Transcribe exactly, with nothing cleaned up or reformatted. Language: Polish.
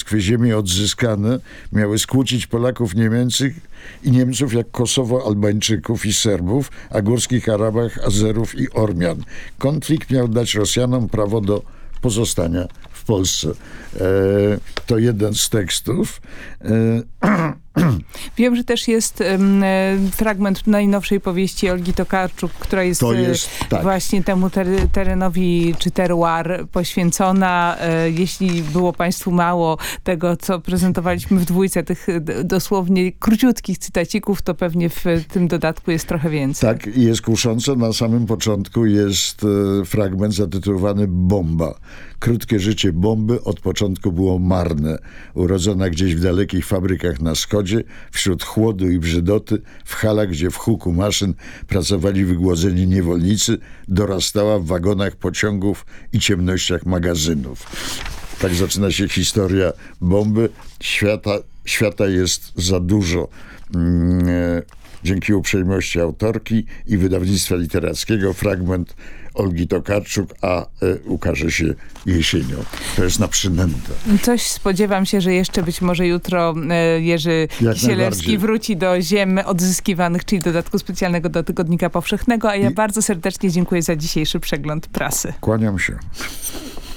Moskwy ziemie odzyskane miały skłócić Polaków Niemcy i Niemców jak Kosowo Albańczyków i Serbów, a górskich Arabach Azerów i Ormian. Konflikt miał dać Rosjanom prawo do pozostania w Polsce. E, to jeden z tekstów. E, Wiem, że też jest um, fragment najnowszej powieści Olgi Tokarczuk, która jest, to jest tak. właśnie temu ter terenowi czy terroir poświęcona. E, jeśli było Państwu mało tego, co prezentowaliśmy w dwójce, tych dosłownie króciutkich cytacików, to pewnie w tym dodatku jest trochę więcej. Tak, jest kuszące. Na samym początku jest e, fragment zatytułowany Bomba. Krótkie życie bomby od początku było marne. Urodzona gdzieś w dalekich fabrykach na wschodzie, wśród chłodu i brzydoty, w halach, gdzie w huku maszyn pracowali wygłodzeni niewolnicy, dorastała w wagonach pociągów i ciemnościach magazynów. Tak zaczyna się historia bomby. Świata, świata jest za dużo. Mm, dzięki uprzejmości autorki i wydawnictwa literackiego fragment Olgi Tokarczuk, a e, ukaże się jesienią. To jest na przynętę. Coś spodziewam się, że jeszcze być może jutro e, Jerzy Jak Kisielewski wróci do ziem odzyskiwanych, czyli dodatku specjalnego do Tygodnika Powszechnego, a ja I... bardzo serdecznie dziękuję za dzisiejszy przegląd prasy. Kłaniam się.